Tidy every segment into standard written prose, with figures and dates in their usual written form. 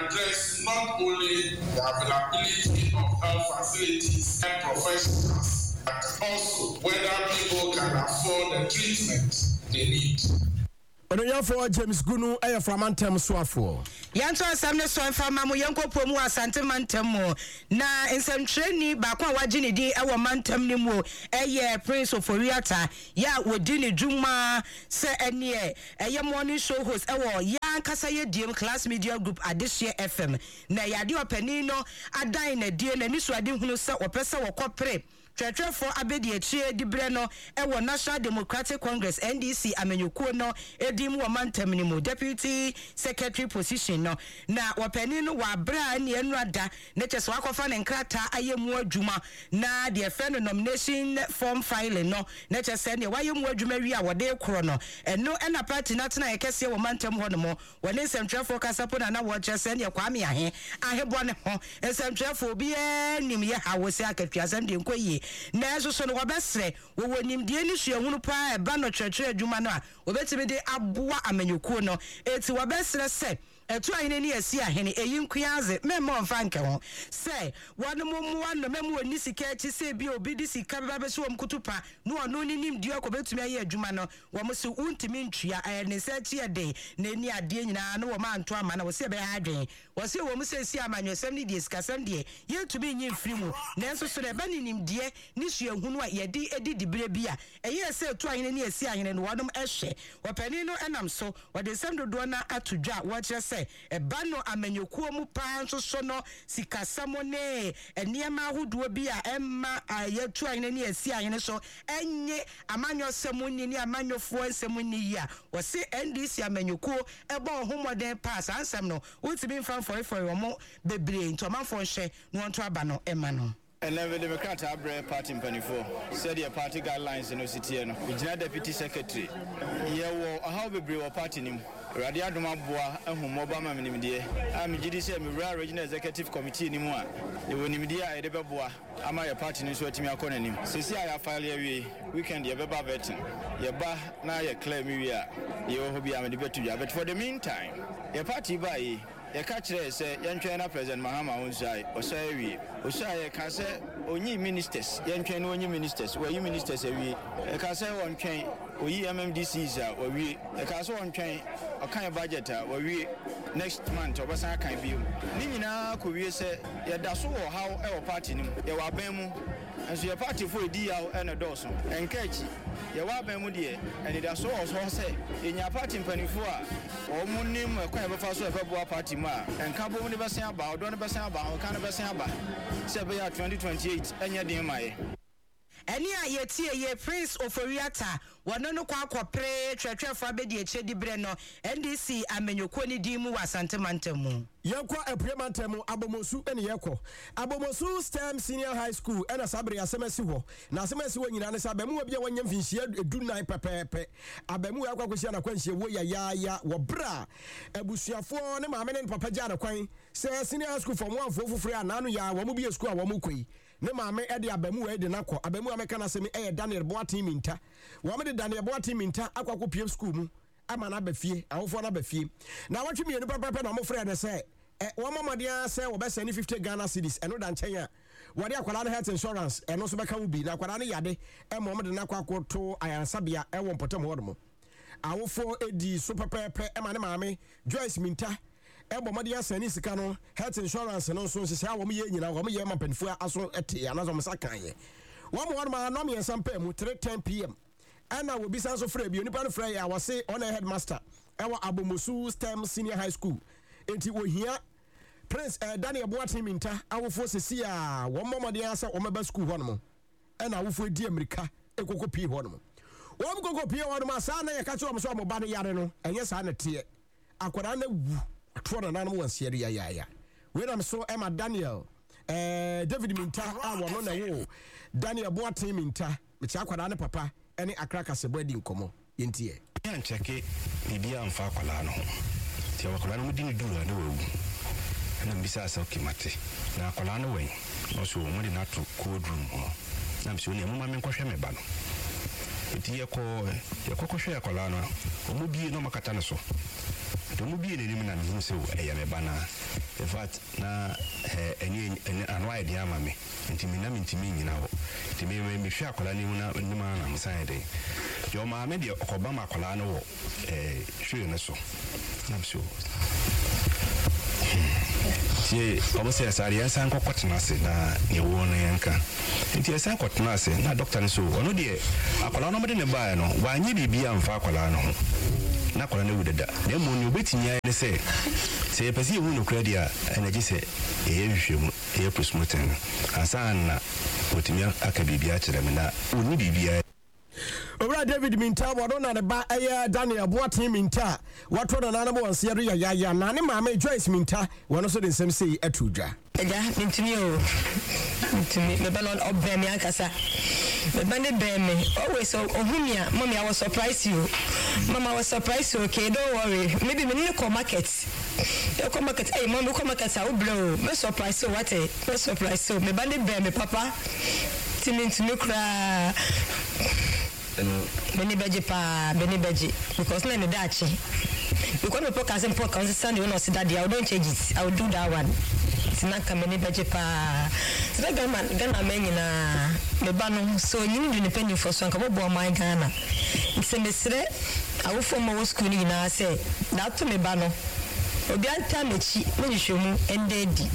address not only the availability of health facilities and professionals, but also whether people can afford the treatment they need. For James Gunu, I from Antem Swafo. Yanto Samne so from Mamu Yanko Pomu Asante Mantemo. Na in some training bakwa wajini di ewa Mantem Nimo, Prince of Oriata, ya wodini Juma, se enye, morning show host, ya Kasaye DM Class Media Group Adishye FM. Na yadi penino, adaine diene, nisu adihunu sa wapesa wakopre. Church for Abedi Echie di Breno, Ewa National Democratic Congress NDC amenyukuo no edimu wa mantemnimu deputy secretary position no na wapeninu wa bra ni enrada neches wakofa ne nkrata ayemu adwuma na the friend nomination form filing no neches se ne wayemu adwuma wi a wode kro no eno ena party natena yekese wo mantem ho no mo wone nsɛmtwerɛfo kasapo na wo kyerɛ ne kwame ahebo ne ho nsɛmtwerɛfo bi nim ye hawose akatwiasɛm de nkoyi na eso so no wabesre wo nimdie ni suahunu pa eba no kyerɛkyerɛ adwuma no a obetimi de aboa amanyukuo no eti wabesre se etu ahene ni asi ahene eyi nkuaze memmo mfa nke ho se wonu mumwa no memu oni sika echi se bi obi di sika beba be so wom kutupa no ono ni nimdie akobetumi aye adwuma no wo mo se untimi ntwia ne se chi ede na ni ade nyina no wo ma nto ama na wo se be ha adwen wo se wo mo se si amanwesem ni die sikasem die yetumi nyi mfiri mu na enso so eba ni nimdie ni suahunu a yedi edidibire bia eye se etu ahene ni asi ahene no wonum ehwe wopani no enam so wode sem dodo na atudwa wo kyerɛ eba no amanyukuo mu pa nso so no sikasamo ne eniema ahodoɔ bi a emma ayetu ahene ne asi ahene so enye amanyosɛm ni amanyofoɔ nsɛm ni ya wɔse NDC amanyukuo ɛbɔ homoden pass ansɛm no wotimi mfa for wɔn bebre ntomanfo hwɛ no onto aba no ema no. And then the Democrat Abre Party in Penifo said your party guidelines in Ositiano, which is deputy secretary. Yeah, how we bring our party name. Radia Dumabua and Humobama Minimdia. I'm GDC Mira Regional Executive Committee in Mua. The Winimedia Edebabua. Am I a party in Sweatimia Conanim? Since I file every weekend, your Baba veteran. Your Ba now your Claire Miria. Your hobby I'm a debate to you. But for the meantime, your party by the catcher say, young trainer President Mahama Unsai, Osai, Kase, Oni ministers, young train only ministers, where you ministers every a Kase on train, or ye MMDCs, or we a Castle on train, a kind of budget, or we next month, or Basa can be. Nina could say, Yadaso, how our party, your Abemu, and so your party for a deal and a dozen, and catch your Wabemu, and it also say, in your party in Penifua, or Munim, a kind of a fast party. And Cabo University about, don't be saying about, kind of be saying about 2028, and your dear my. Eni ayeti ye Prince of Oriata wanono kwa pre twetwe fa be de eche di breno NDC amenyoko ni di mu wasante mantemu yekwa epremantemu abomosu ene yekọ abomosu STEM Senior High School ena sabre asemesi ho na asemesi wo nyina ne sabemu obi a wanya mfinhie edunan pepepe abemu yakwa kwesi na kwanhie wo ya wo bra abusuafo ne maame ne papa gya na kwan se Senior High School from one fofofre ananu ya wo mu bi school a wo mu koi ne maame e de abemu e de nakọ abemu ameka na semi Daniel Boatin Minta wo me de Daniel Boatin Minta akwakọ PM school mu ama na bafie awofo na bafie na watwe mienu pepepe na mo frɛ ne se one mama dia say we be send 50 Ghana cedis eno da nchen ya wode akwala na health insurance eno so beka wo bi na akwala na yade mo de na kwakoto ayansabia e wo mpotem ho demo awofo edi so pepepe ma ne maame Joyce Minta ebo made send sika no health insurance no so sisi a wo ye nyina wo ye mapanfo aso ete anazo msa kan ye wo mo ma no me sampa mu 3:10 pm ana wo bi san so frɛ bi onipa no frɛ ya wose on a headmaster ewa abomosu STEM Senior High School enti ohia Prince Daniel Boatin Minta awofo sesi a wo momode asa wo meba school ho no na awofo di America ekoko pie ho no wo mkoko pie ho no asa na ye ka che wo so mo ba no yare no enye sa na tie akwara na wu ato na nan mo wansiere ya we na so Emma Daniel David Minta awo no na wo Daniel Boatin Minta me cha akwara ne papa ene akraka sebo adi nkomo yentie yan cheke bibia amfa akwala no ti akwala no dini duru na wawu na mbisa asa okimate na akwala no wen no so mo de na to code room ho na msi oni mo ma me nkohwe me ba no eti yekohwe akwala no omo bie no makata no so to mo bie ne nim na me hu se wo eya me ba na in fact na any anwa idea ama me ntimi na ntimi nyina ho ntimi me hwe akola ni mu na ndima na msan de yo ma me de okobama akola no wo hwe ne so na so tie obose asari asan kokotena se na ye wo no yanka nti asan kokotena se na doctor ne so ono de akola no mede ne baa no wa anye bibia amfa akola no ho na akola no wudada na mo ni obetinya ne se pesi hu no kredi a energy se hwehwemu prosmoten asan na otimia aka bibia kire me na oni bibia Obra David Minta wadona ne ba Daniel Boatin Minta wato na nana mo nse ya na ne maama Joyce Minta wono so de nsem sei atudwa eja ntimi o ntimi me balon obbe me akasa me bande be me always ohumia mommy I was surprise you mama was surprise you okay don't worry maybe me no come market you come market hey mom come market I blow me surprise so what me surprise so me bande be me papa ntimi kra Beni beji because na me dachi because me podcast Sunday when I see that I don't change it I will do that one sinaka beni beji pa so Ghana men na me ba no so you need independent for so nka bo my Ghana nse mesre I will form my school ni na say that to me ba no obi anta mechi me hwemu endedi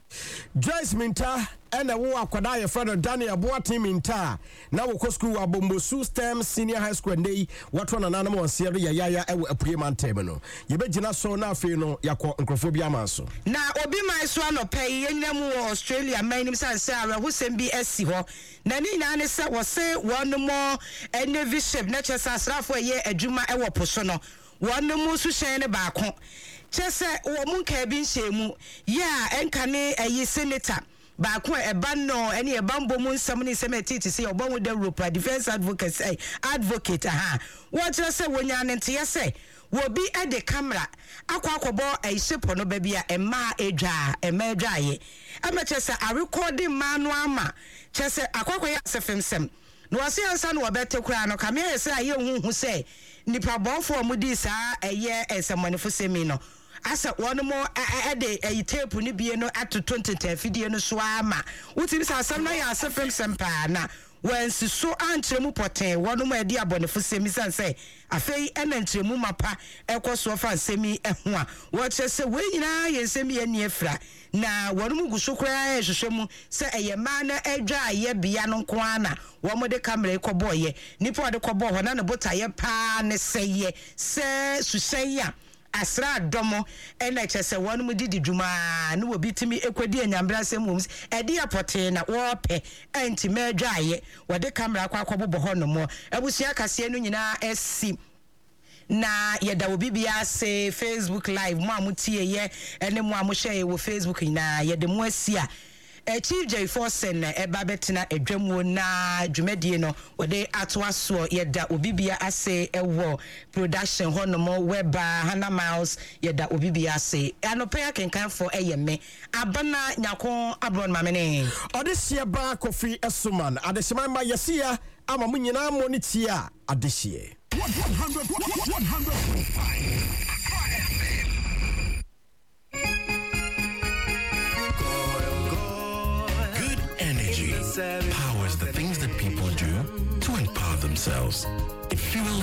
Joyce Minta ene wo akwada ye friend Daniel Boatin Minta na wo ko school Abombosu STEM Senior High School ndey wato na nanam wonse ya ewo apue mantem no ye begina so na afi no yakọ nkrofo bi amanso na obi man so anopai yenam wo Australia manim sanse ara husem bi asi ho na ni na ne se wo se won mo Navy ship na chesa asrafo ye adwuma ewo poso no won mo su hyen ne baako chese wo munka bi nhemu ya enka ne ayi senator baako eba no ene e bambo mu nsam ne nsem etiti se obon with the Europa defense advocate wo chese wonya ne nte yese wo bi e de camera akwakobo ayisepo no ba bia ema edwa ye ama chese a recording manu ama chese akwakoya sefemsem no wase ansa no obete kura no kame yese aye huhu se nipa bonfo mu di saa eye esemonefo semi no asa one more de a tape ni bie no at 2010 video no so ama utim sa asam na ya asefem sempa na wansi so antremu poten one more de abonefo semi san say afei enantremu mapa ekoso fa semi eho a wo chese we nyina ye semi eni efra na one mu guso kra ehwehwemu se eye ma na edwa ye bia no nko ana wo mo de camera ekobo ye nipa de kobo ho na ne botaye pa ne seye se suseya asra domo ena chese wonu mu didi dwuma na wo bitimi ekwedi anyambra semum edi apote na wo pe enti medwaye wo de camera akwakobo ho no mo abusua kase no nyina esi na yeda obi bia se Facebook live mo amutie ye ene mo amuhye wo Facebook na yede mo asia Chief J Forsen eba betina edwamu na dwumadie no wode atoaso yeda obibia ase ewo production honomo weba Hannah Miles yeda obibia ase anopa kenkan for eyeme abana nyako abron mamene odehye ba Kofi Esuman adehye ma yesia ama munyina mo ni tia adehye 100.5 powers the things that people do to empower themselves. It fuels